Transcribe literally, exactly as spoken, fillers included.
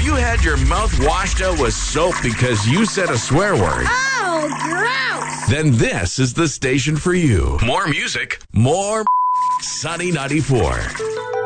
you had your mouth washed out with soap because you said a swear word, Oh, gross! then this is the station for you. More music, more Sunny ninety-four.